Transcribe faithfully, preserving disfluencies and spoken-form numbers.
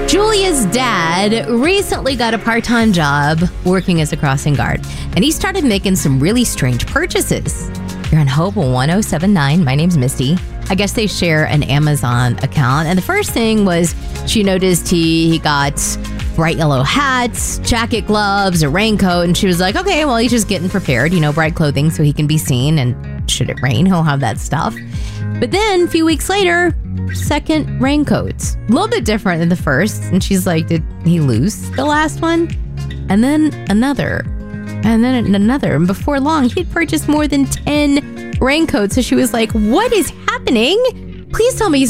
Julia's dad recently got a part-time job working as a crossing guard, and he started making some really strange purchases. You're on Hope one oh seven point nine. My name's Misty. I guess they share an Amazon account, and the first thing was she noticed he, he got bright yellow hats, jacket, gloves, a raincoat, and she was like, okay, well, he's just getting prepared, you know, bright clothing so he can be seen, and should it rain, he'll have that stuff. But then a few weeks later, second raincoats. A little bit different than the first. And she's like, did he lose the last one? And then another. And then another. And before long, he'd purchased more than ten raincoats. So she was like, what is happening? Please tell me he's